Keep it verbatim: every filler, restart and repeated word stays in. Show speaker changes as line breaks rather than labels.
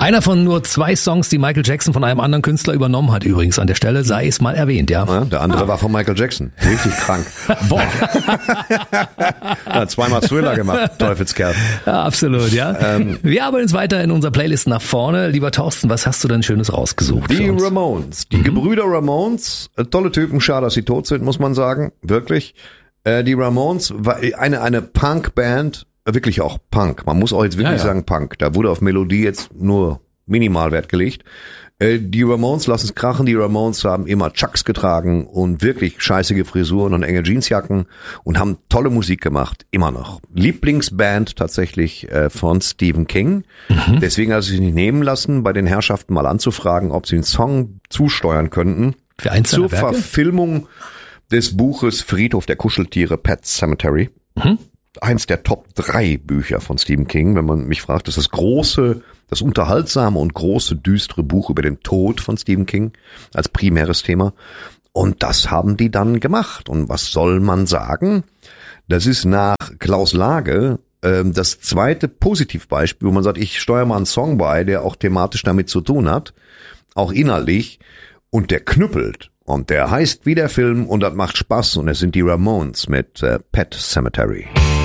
Einer von nur zwei Songs, die Michael Jackson von einem anderen Künstler übernommen hat, übrigens an der Stelle, sei es mal erwähnt, ja.
ja der andere ah. war von Michael Jackson. Richtig krank.
Boah.
ja, zweimal Thriller gemacht, Teufelskerl.
Ja, absolut, ja. Ähm, Wir arbeiten uns weiter in unserer Playlist nach vorne. Lieber Thorsten, was hast du denn Schönes rausgesucht?
Die Ramones. Die mhm. Gebrüder Ramones. Tolle Typen, schade, dass sie tot sind, muss man sagen. Wirklich. Äh, die Ramones war eine, eine Punk-Band. Wirklich auch Punk. Man muss auch jetzt wirklich ja, ja. sagen Punk. Da wurde auf Melodie jetzt nur minimal Wert gelegt. Äh, die Ramones lassen es krachen. Die Ramones haben immer Chucks getragen und wirklich scheißige Frisuren und enge Jeansjacken und haben tolle Musik gemacht. Immer noch. Lieblingsband tatsächlich äh, von Stephen King. Mhm. Deswegen hat er sich nicht nehmen lassen, bei den Herrschaften mal anzufragen, ob sie einen Song zusteuern könnten.
Für einzelne
zur
Werke?
Verfilmung des Buches Friedhof der Kuscheltiere, Pet Sematary.
Mhm.
Eins der Top drei Bücher von Stephen King, wenn man mich fragt, das ist das große, das unterhaltsame und große, düstere Buch über den Tod von Stephen King als primäres Thema. Und das haben die dann gemacht. Und was soll man sagen? Das ist nach Klaus Lage äh, das zweite Positivbeispiel, wo man sagt, ich steuere mal einen Song bei, der auch thematisch damit zu tun hat, auch inhaltlich, und der knüppelt. Und der heißt wie der Film und das macht Spaß und es sind die Ramones mit äh, Pet Sematary.